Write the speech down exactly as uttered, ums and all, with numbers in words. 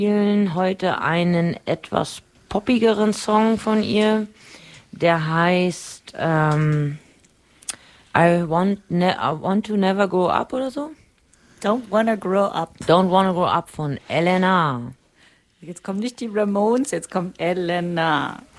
spielen heute einen etwas poppigeren Song von ihr. Der heißt ähm, I want, ne I want to never grow up oder so. Don't Wanna Grow Up. Don't Wanna Grow Up von Elena. Jetzt kommen nicht die Ramones, jetzt kommt Elena.